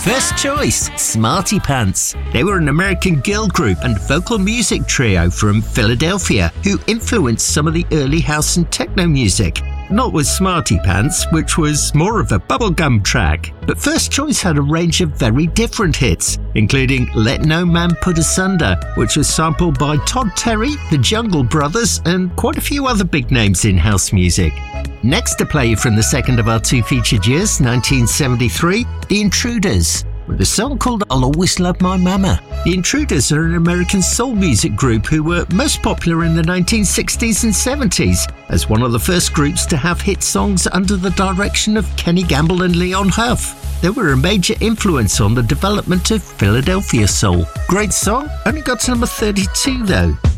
First choice, Smarty Pants. They were an American girl group and vocal music trio from Philadelphia who influenced some of the early house and techno music. Not with Smarty Pants, which was more of a bubblegum track, but First Choice had a range of very different hits, including Let No Man Put Us Under, which was sampled by Todd Terry, the Jungle Brothers, and quite a few other big names in house music. Next to play from the second of our two featured years, 1973, The Intruders, with a song called I'll Always Love My Mama. The Intruders are an American soul music group who were most popular in the 1960s and 70s as one of the first groups to have hit songs under the direction of Kenny Gamble and Leon Huff. They were a major influence on the development of Philadelphia soul. Great song, only got to number 32 though.